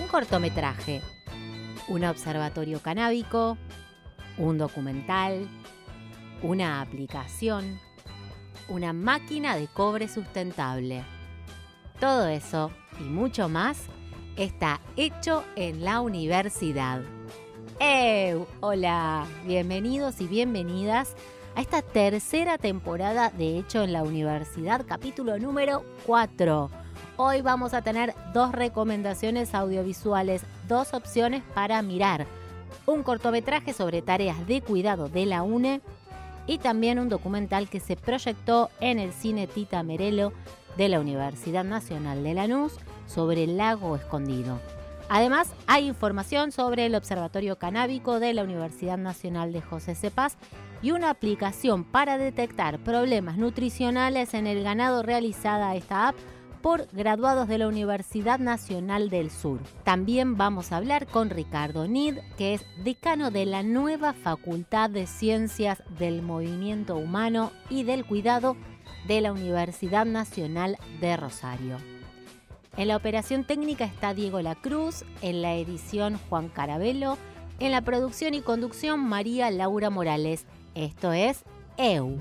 cortometraje, un observatorio canábico, un documental, una aplicación, una máquina de cobre sustentable. Todo eso y mucho más está hecho en la universidad. Hola, bienvenidos y bienvenidas a esta tercera temporada de Hecho en la Universidad, capítulo número 4. Hoy vamos a tener 2 recomendaciones audiovisuales, 2 opciones para mirar. Un cortometraje sobre tareas de cuidado de la UNE y también un documental que se proyectó en el Cine Tita Merelo de la Universidad Nacional de Lanús sobre el lago escondido. Además, hay información sobre el Observatorio Canábico de la Universidad Nacional de José C. Paz y una aplicación para detectar problemas nutricionales en el ganado realizada esta app por graduados de la Universidad Nacional del Sur. También vamos a hablar con Ricardo Nid, que es decano de la nueva Facultad de Ciencias del Movimiento Humano y del Cuidado de la Universidad Nacional de Rosario. En la operación técnica está Diego Lacruz, en la edición Juan Carabello, en la producción y conducción María Laura Morales. Esto es EU.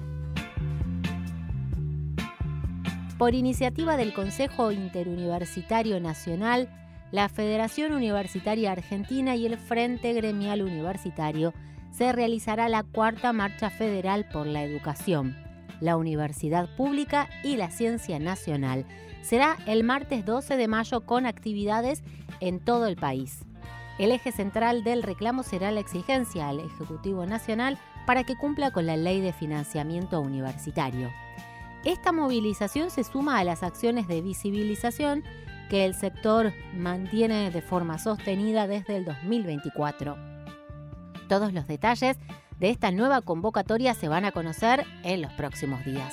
Por iniciativa del Consejo Interuniversitario Nacional, la Federación Universitaria Argentina y el Frente Gremial Universitario, se realizará la 4ª Marcha Federal por la Educación, la Universidad Pública y la Ciencia Nacional. Será el martes 12 de mayo con actividades en todo el país. El eje central del reclamo será la exigencia al Ejecutivo Nacional para que cumpla con la Ley de Financiamiento Universitario. Esta movilización se suma a las acciones de visibilización que el sector mantiene de forma sostenida desde el 2024. Todos los detalles de esta nueva convocatoria se van a conocer en los próximos días.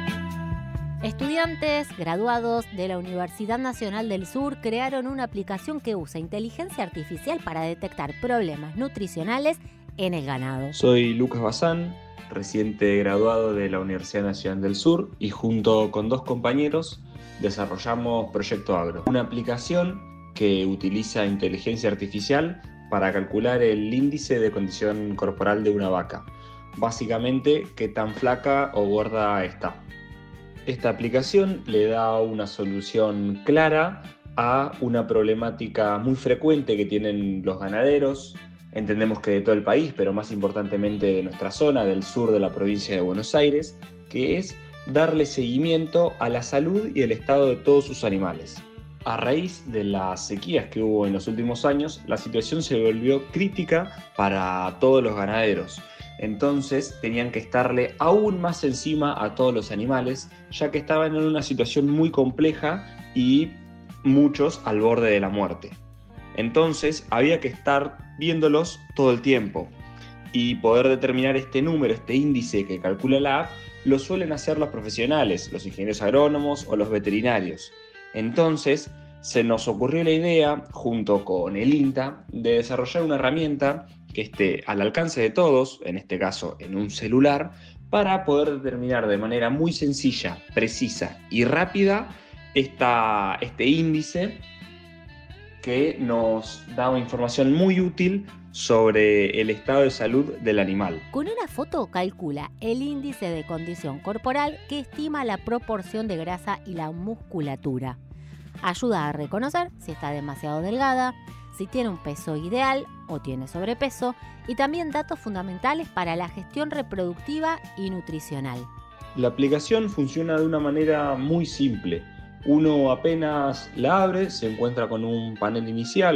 Estudiantes graduados de la Universidad Nacional del Sur crearon una aplicación que usa inteligencia artificial para detectar problemas nutricionales en el ganado. Soy Lucas Bazán, reciente graduado de la Universidad Nacional del Sur, y junto con 2 compañeros desarrollamos Proyecto Agro, una aplicación que utiliza inteligencia artificial para calcular el índice de condición corporal de una vaca. Básicamente, qué tan flaca o gorda está. Esta aplicación le da una solución clara a una problemática muy frecuente que tienen los ganaderos. Entendemos que de todo el país, pero más importantemente de nuestra zona, del sur de la provincia de Buenos Aires, que es darle seguimiento a la salud y el estado de todos sus animales. A raíz de las sequías que hubo en los últimos años, la situación se volvió crítica para todos los ganaderos. Entonces tenían que estarle aún más encima a todos los animales, ya que estaban en una situación muy compleja y muchos al borde de la muerte. Entonces había que estar viéndolos todo el tiempo y poder determinar este número, este índice que calcula la app, lo suelen hacer los profesionales, los ingenieros agrónomos o los veterinarios. Entonces se nos ocurrió la idea, junto con el INTA, de desarrollar una herramienta que esté al alcance de todos, en este caso en un celular, para poder determinar de manera muy sencilla, precisa y rápida este índice que nos da una información muy útil sobre el estado de salud del animal. Con una foto calcula el índice de condición corporal que estima la proporción de grasa y la musculatura. Ayuda a reconocer si está demasiado delgada, si tiene un peso ideal o tiene sobrepeso, y también datos fundamentales para la gestión reproductiva y nutricional. La aplicación funciona de una manera muy simple. Uno apenas la abre, se encuentra con un panel inicial